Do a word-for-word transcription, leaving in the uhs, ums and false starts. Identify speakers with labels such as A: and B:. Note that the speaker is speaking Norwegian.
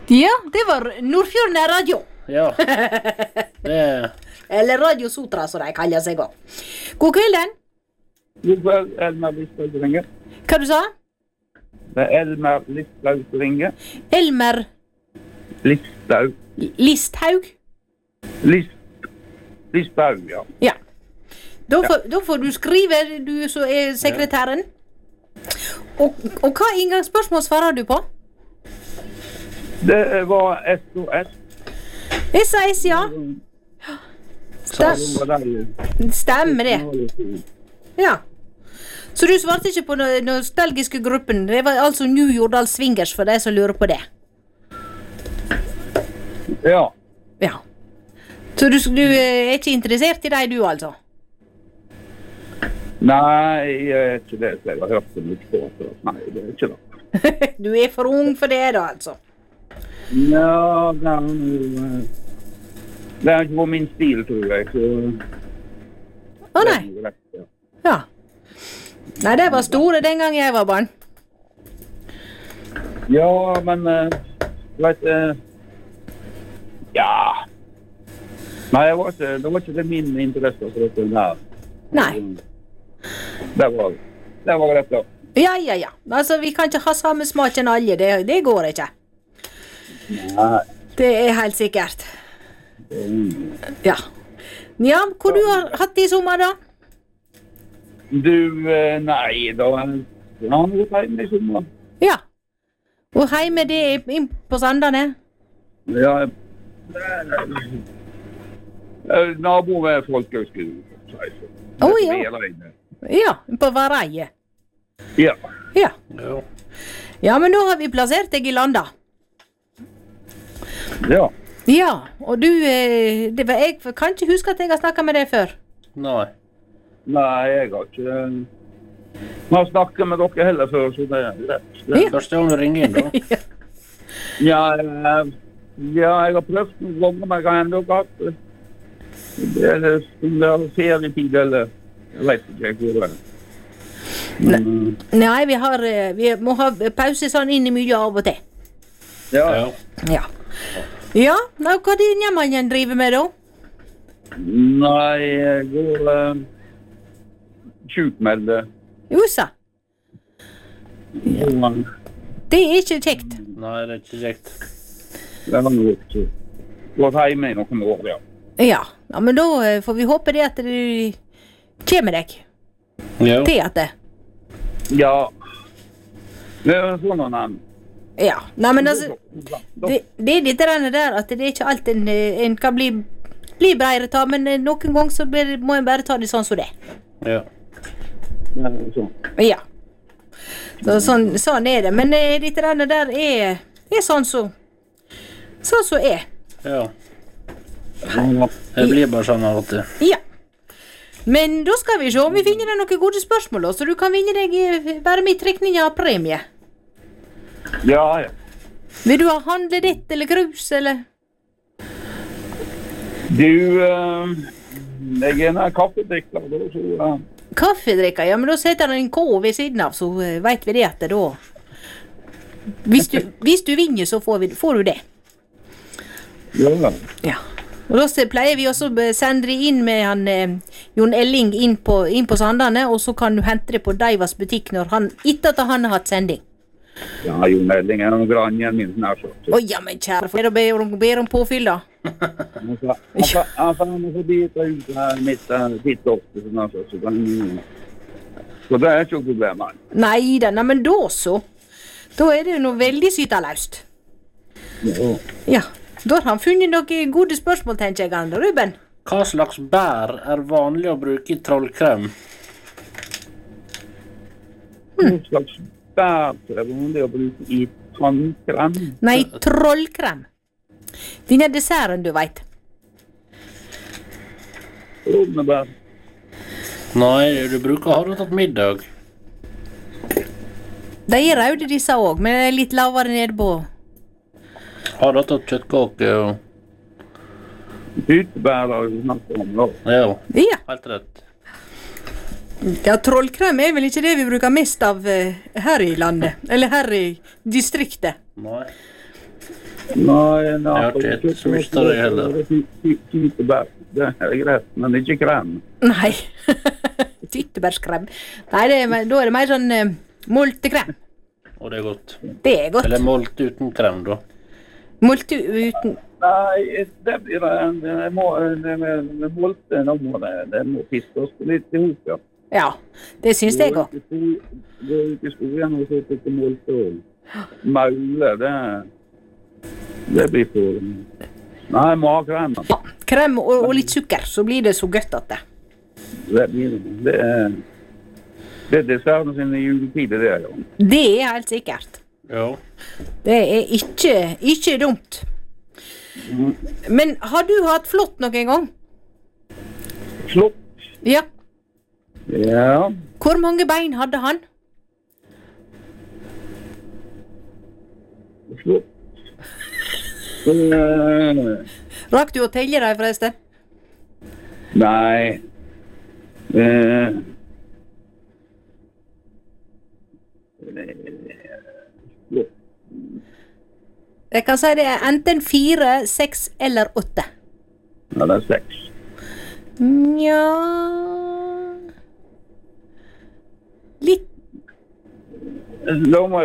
A: Ja, det var Nordfjorden Radio.
B: Ja, det...
A: Eller Radio Sotra, som de kaller seg også. God kvelden.
C: God kveld, Elmer Listhaug ringer.
A: Hva du sa?
C: Det er Elmer Listhaug ringer.
A: Elmer
C: Listhaug.
A: Listhaug?
C: List, Listhaug, ja.
A: Ja. Da får, da får du skrive, du som er sekretæren. Og, og hva inngangsspørsmål svarer du på?
C: Det var S O S.
A: S O S, ja. Stem, stemmer det. Ja. Så du svarte ikke på den nostalgiske gruppen. Det var altså New Jordal Swingers for deg som lurer på det.
C: Ja.
A: Ja. Så du, du er ikke interessert i deg, du altså?
C: Nei, jeg er ikke det. Jeg har hørt det litt på. Så. Nei, det er ikke det.
A: Du er for ung for det da, altså?
C: Ja, det er jo... Det er ikke på min stil, tror jeg. Så...
A: Å nei. Ja. Nei, det var store den gang jeg var barn.
C: Ja, men... Uh, vet du... Uh, ja... Nei, jeg var ikke, det var ikke det min interesse for dette der.
A: Nei.
C: Det var, det var rett da.
A: Ja, ja, ja. Altså, vi kan ikke ha samme smak enn alle. Det, det går ikke.
C: Nei.
A: Det er helt sikkert.
C: Mm.
A: Ja. Ja, hvor du har hatt det i sommer da?
C: Du, uh, nei, da har jeg gått hjemme i sommer.
A: Ja. Og hjemme det er inn på Sandane?
C: Ja, uh, nabo ved folkehøgskolen.
A: Å, ja. Ja, på Vareie.
C: Ja.
A: Ja.
B: Jo.
A: Ja, men nå har vi plassert deg i landa.
C: Ja.
A: Ja, og du, eh, det var, jeg kan ikke huske at jeg har snakket med deg før.
B: Nei.
C: Nei, jeg har ikke... Jeg har snakket med dere heller før, så det er rett.
B: Det er første gang du ringer inn, da.
A: Ja.
C: Ja, jeg, ja, jeg har prøvd noen ganger, men jeg har enda hatt det. Det er det er ferietid, eller... Jeg vet ikke hvor det er.
A: Ne Nei, vi, har, eh, vi må ha pause sånn inn i mye av og til.
C: Ja.
B: Ja.
A: Ja. Ja, nå, hva er det hjemmen driver med da?
C: Nei, jeg går uh, sjukmelde.
A: Josa,
C: Ja.
A: det er ikke kjekt.
B: Nei, det er ikke kjekt.
C: Det har nå ikke gått hjemme i noen år, ja.
A: Ja, ja men da eh, får vi håpe det at du kommer deg
B: Jo.
A: til at det.
C: Ja. Det er sånn han er.
A: Ja, nei, men altså, det, det er litt der at det er ikke alt en, en kan bli, bli bredere ta, men noen ganger så blir, må en bare ta det sånn som det.
B: Ja.
C: Det er sånn.
A: Ja. Så, sånn, sånn er det, men litt der der er, er sånn så, sånn så er.
B: Ja. Det blir bare sånn av og til.
A: Ja. Men da skal vi se om vi finner deg noen gode spørsmål, så du kan vinne deg være med i trekningen av premie.
C: Ja, ja.
A: Vil du ha handledett eller krus, eller?
C: Du, uh, jeg er en kaffedrikker, da, så... Uh,
A: Kaffedrikker, ja, men da setter han en K ved siden av, så uh, vet vi det at det da... Hvis du, hvis du vinner, så får, vi, får du det.
C: ja.
A: Ja. Og da pleier vi også å sende det inn med han, eh, Jon Elling inn på, inn på Sandane, og så kan du hente det på Daivas butikk når han, etter at han har hatt sending.
C: Ja, Jon Elling er noen grannen min som er så.
A: Å, ja, men kjære, for det ber om, ber om påfyll da.
C: Han får han få bita ut her mitt titt ofte, sånn altså, så kan så det er ikke noe problem.
A: Nei da, nei, men da så. Da er det jo noe veldig sytaløst.
C: Ja.
A: Ja, da har han funnet noen gode spørsmål, tenker jeg, Anne, Ruben.
B: Hva slags bær er vanlig å bruke i trollkrem?
C: Hva slags bær er vanlig å bruke i tannkrem?
A: Nei, trollkrem. Denne desserten, du vet.
C: Rognebær.
B: Nei, du bruker har du tatt middag.
A: De er røde disse også, men litt lavere nede på.
B: Har du tatt kjøttkake og...
C: Tyttebær har vi snakket om da.
B: Ja,
A: Ja.
B: helt rett.
A: Ja, trollkrem er vel ikke det vi bruker mest av eh, her i landet, eller her i distriktet.
B: Nei.
C: Nei, nei.
B: Jeg har ikke helt så mye av det heller.
C: Tyttebær, det er greit, men ikke krem.
A: Nei. Tyttebærskrem. Nei, det er, da er det mer sånn uh, moltekrem.
B: Og det er godt.
A: Det er godt.
B: Eller molt uten krem, da.
A: Molt uten...
C: Nei, det blir det. Det må, det med, med molte, nå må det, det må fiskes litt i hop, ja.
A: Ja, det synes jeg også.
C: Gå ut i skogen og så til molte og maule, det... Det blir for... Nei, jeg må ha krem.
A: Ja, krem og, og litt sukker, så blir det så godt at det.
C: Det blir det. Det er... Det er desserten sin i juletiden, det er jo.
A: Det er helt sikkert.
B: Ja.
A: Det er ikke, ikke dumt.
C: Mm.
A: Men har du hatt flått noen gang?
C: Flott.
A: Ja.
C: Ja.
A: Hvor mange bein hadde han?
C: Flott. Uh,
A: Rakk du å telle deg forresten?
C: nei. Uh,
A: Jeg kan si det er enten fire, seks eller åtte.
C: Ja, det er seks.
A: Nja... Litt...
C: Da må